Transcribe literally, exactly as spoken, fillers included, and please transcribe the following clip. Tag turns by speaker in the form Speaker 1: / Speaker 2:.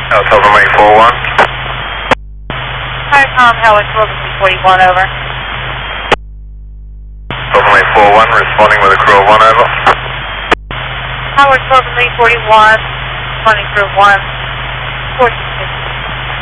Speaker 1: Uh, Southern Lane four one.
Speaker 2: Hi, Tom, Howard, Cloverleaf forty-one, over.
Speaker 1: Southern Lane four one, responding with a crew of one, over.
Speaker 2: Howard, Cloverleaf forty-one, responding crew of one, four six six.